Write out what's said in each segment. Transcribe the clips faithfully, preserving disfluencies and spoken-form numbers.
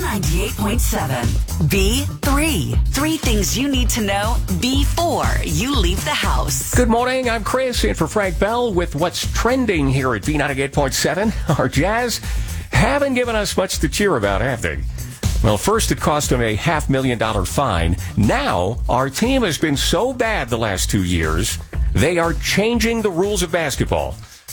ninety-eight point seven. B three. Three things you need to know before you leave the house. Good morning. I'm Chris, in for Frank Bell with what's trending here at B ninety-eight point seven. Our Jazz haven't given us much to cheer about, have they? Well, first it cost them a half million dollar fine. Now, our team has been so bad the last two years, they are changing the rules of basketball.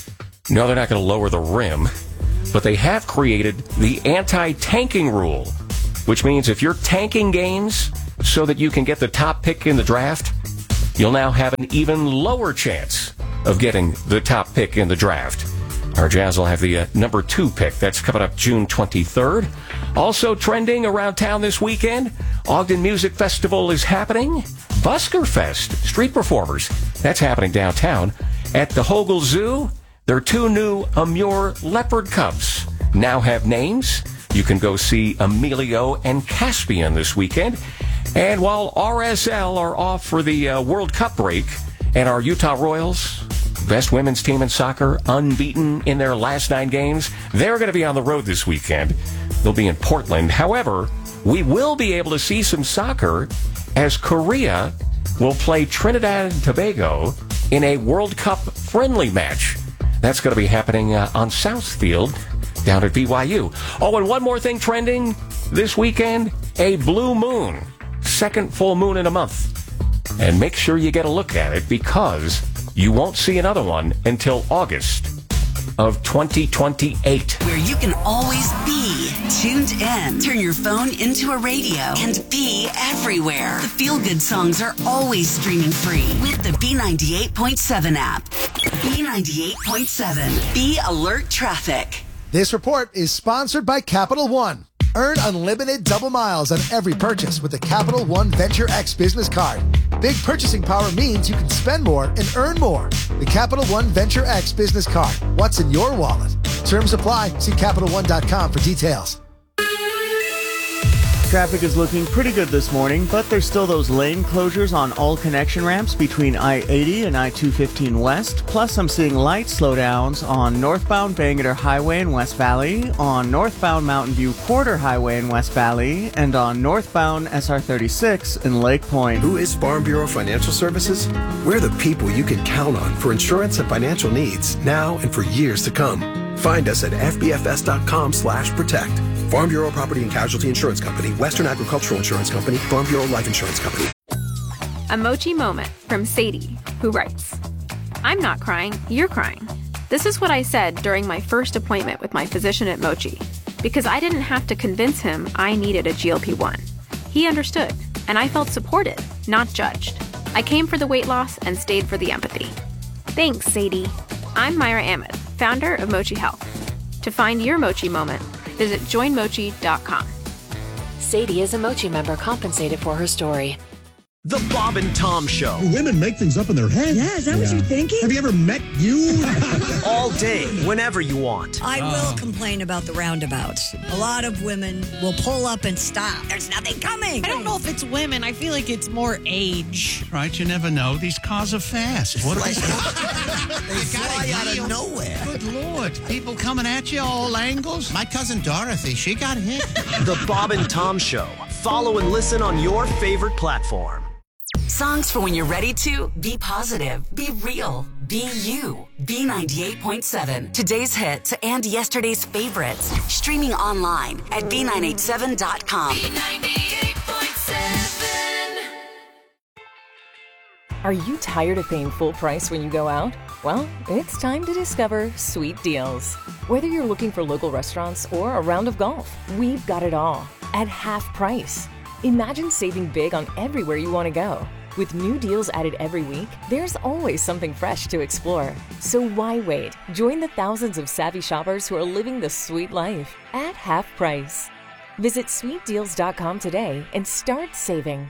No, they're not going to lower the rim, but they have created the anti-tanking rule, which means if you're tanking games so that you can get the top pick in the draft, you'll now have an even lower chance of getting the top pick in the draft. Our Jazz will have the uh, number two pick. That's coming up June twenty-third. Also trending around town this weekend, Ogden Music Festival is happening. Busker Fest, street performers. That's happening downtown. At the Hogle Zoo, their two new Amur leopard cubs now have names. You can go see Emilio and Caspian this weekend. And while R S L are off for the uh, World Cup break, and our Utah Royals, best women's team in soccer, unbeaten in their last nine games, they're going to be on the road this weekend. They'll be in Portland. However, we will be able to see some soccer as Korea will play Trinidad and Tobago in a World Cup friendly match. That's going to be happening uh, on Southfield down at B Y U. Oh, and one more thing trending this weekend, a blue moon. Second full moon in a month. And make sure you get a look at it because you won't see another one until August of twenty twenty-eight. Where you can always be tuned in. Turn your phone into a radio and be everywhere. The feel-good songs are always streaming free with the B ninety-eight point seven app. B ninety-eight point seven. Be alert traffic. This report is sponsored by Capital One. Earn unlimited double miles on every purchase with the Capital One Venture X business card. Big purchasing power means you can spend more and earn more. The Capital One Venture X business card. What's in your wallet? Terms apply. See Capital One dot com for details. Traffic is looking pretty good this morning, but there's still those lane closures on all connection ramps between I eighty and I two fifteen West. Plus, I'm seeing light slowdowns on northbound Bangerter Highway in West Valley, on northbound Mountain View Quarter Highway in West Valley, and on northbound S R thirty-six in Lake Point. Who is Farm Bureau Financial Services? We're the people you can count on for insurance and financial needs now and for years to come. Find us at f b f s dot com slash protect. Farm Bureau Property and Casualty Insurance Company, Western Agricultural Insurance Company, Farm Bureau Life Insurance Company. A Mochi moment from Sadie, who writes, I'm not crying, you're crying. This is what I said during my first appointment with my physician at Mochi, because I didn't have to convince him I needed a G L P one. He understood, and I felt supported, not judged. I came for the weight loss and stayed for the empathy. Thanks, Sadie. I'm Myra Ahmed, founder of Mochi Health. To find your Mochi moment, visit join mochi dot com. Sadie is a Mochi member compensated for her story. The Bob and Tom Show. Women make things up in their head. Yeah, is that yeah. what you're thinking? Have you ever met you? All day, whenever you want. I uh. will complain about the roundabouts. A lot of women will pull up and stop. There's nothing coming. I don't know if it's women. I feel like it's more age. Right, you never know. These cars are fast. What are they? They fly out of nowhere. Good Lord. People coming at you all angles. My cousin Dorothy, she got hit. The Bob and Tom Show. Follow and listen on your favorite platform. Songs for when you're ready to be positive, be real, be you. B ninety-eight point seven. Today's hits and yesterday's favorites. Streaming online at b nine eight seven dot com. B ninety-eight point seven. Are you tired of paying full price when you go out? Well, it's time to discover Sweet Deals. Whether you're looking for local restaurants or a round of golf, we've got it all at half price. Imagine saving big on everywhere you want to go. With new deals added every week, there's always something fresh to explore. So why wait? Join the thousands of savvy shoppers who are living the sweet life at half price. Visit sweet deals dot com today and start saving.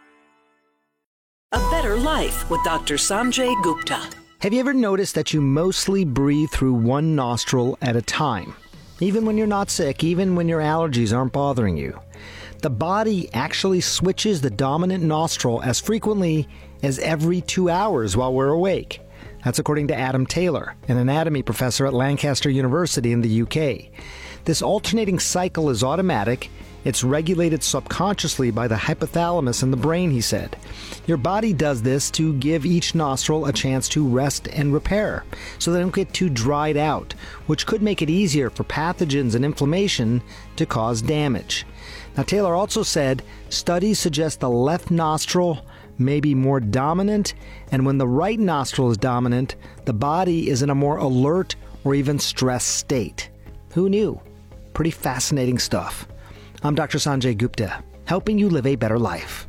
A better life with Doctor Sanjay Gupta. Have you ever noticed that you mostly breathe through one nostril at a time? Even when you're not sick, even when your allergies aren't bothering you. The body actually switches the dominant nostril as frequently as every two hours while we're awake. That's according to Adam Taylor, an anatomy professor at Lancaster University in the U K. This alternating cycle is automatic It's regulated subconsciously by the hypothalamus in the brain, he said. Your body does this to give each nostril a chance to rest and repair, so they don't get too dried out, which could make it easier for pathogens and inflammation to cause damage. Now, Taylor also said studies suggest the left nostril may be more dominant, and when the right nostril is dominant, the body is in a more alert or even stressed state. Who knew? Pretty fascinating stuff. I'm Doctor Sanjay Gupta, helping you live a better life.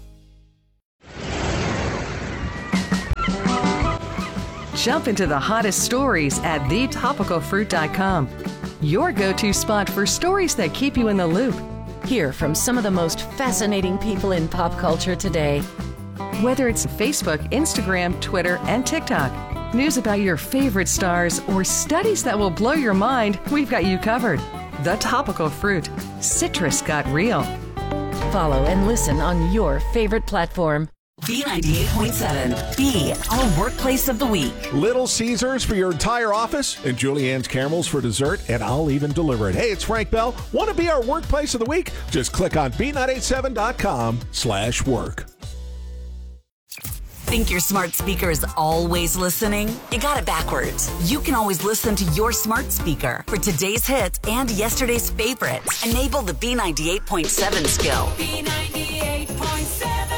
Jump into the hottest stories at the topical fruit dot com. Your go-to spot for stories that keep you in the loop. Hear from some of the most fascinating people in pop culture today. Whether it's Facebook, Instagram, Twitter, and TikTok, news about your favorite stars, or studies that will blow your mind, we've got you covered. The Topical Fruit. Citrus got real. Follow and listen on your favorite platform. B ninety-eight point seven, B, our workplace of the week. Little Caesars for your entire office, and Julianne's Caramels for dessert, and I'll even deliver it. Hey, it's Frank Bell. Want to be our workplace of the week? Just click on B nine eight seven dot com slash work. Think your smart speaker is always listening? You got it backwards. You can always listen to your smart speaker for today's hits and yesterday's favorites. Enable the B ninety-eight point seven skill. B ninety-eight point seven.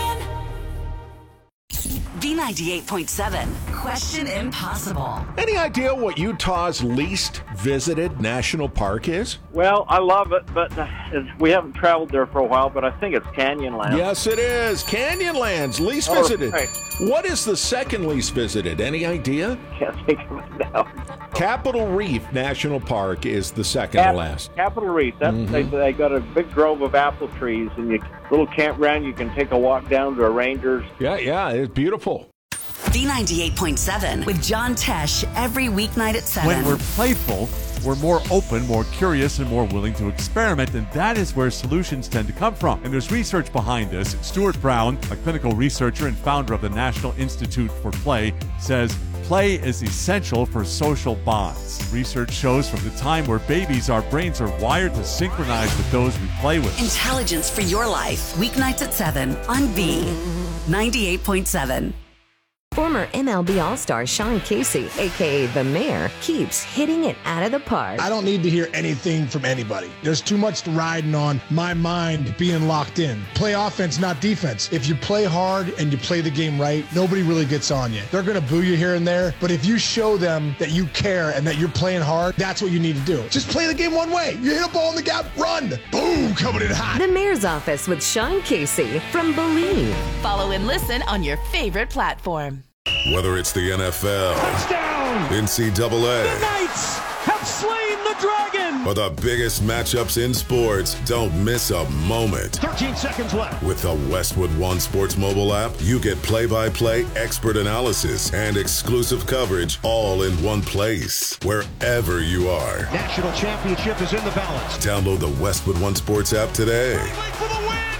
B ninety-eight point seven. Question Impossible. Any idea what Utah's least visited national park is? Well, I love it, but uh, we haven't traveled there for a while, but I think it's Canyonlands. Yes, it is. Canyonlands, least Oh, visited. right. What is the second least visited? Any idea? Can't think of it now. Capitol Reef National Park is the second Cap- to last. Capitol Reef. That's, Mhm. they, they got a big grove of apple trees, and you little campground. You can take a walk down to a Rangers. Yeah, yeah, it's beautiful. B ninety-eight point seven with John Tesh every weeknight at seven. When we're playful, we're more open, more curious, and more willing to experiment, and that is where solutions tend to come from. And there's research behind this. Stuart Brown, a clinical researcher and founder of the National Institute for Play, says play is essential for social bonds. Research shows from the time we're babies, our brains are wired to synchronize with those we play with. Intelligence for your life. Weeknights at seven on B ninety-eight point seven. Former M L B All-Star Sean Casey, a k a. The Mayor, keeps hitting it out of the park. I don't need to hear anything from anybody. There's too much riding on my mind being locked in. Play offense, not defense. If you play hard and you play the game right, nobody really gets on you. They're going to boo you here and there, but if you show them that you care and that you're playing hard, that's what you need to do. Just play the game one way. You hit a ball in the gap, run. Boom, coming in hot. The Mayor's Office with Sean Casey from Believe. Follow and listen on your favorite platform. Whether it's the N F L, Touchdown! N C double A, The Knights have slain the dragon! or the biggest matchups in sports, don't miss a moment. thirteen seconds left. With the Westwood One Sports mobile app, you get play-by-play expert analysis and exclusive coverage all in one place, wherever you are. National championship is in the balance. Download the Westwood One Sports app today. For the win!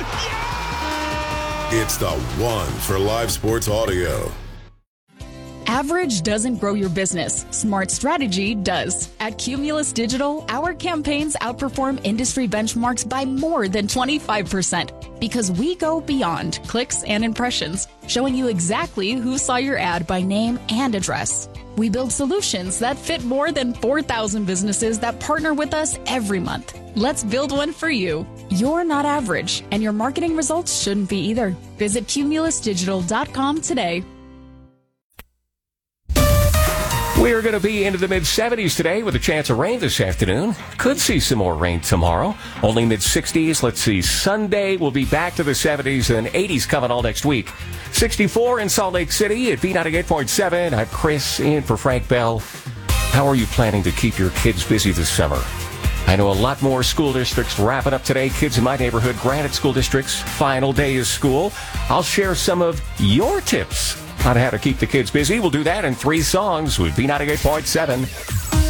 Yeah! It's the one for live sports audio. Average doesn't grow your business. Smart strategy does. At Cumulus Digital, our campaigns outperform industry benchmarks by more than twenty-five percent because we go beyond clicks and impressions, showing you exactly who saw your ad by name and address. We build solutions that fit more than four thousand businesses that partner with us every month. Let's build one for you. You're not average, and your marketing results shouldn't be either. Visit cumulus digital dot com today. We're going to be into the mid-seventies today with a chance of rain this afternoon. Could see some more rain tomorrow. Only mid-sixties. Let's see. Sunday will be back to the seventies and eighties coming all next week. sixty-four in Salt Lake City at B ninety-eight point seven. I'm Chris in for Frank Bell. How are you planning to keep your kids busy this summer? I know a lot more school districts wrapping up today. Kids in my neighborhood, Granite School District's final day of school. I'll share some of your tips on how to keep the kids busy. We'll do that in three songs with B ninety-eight point seven.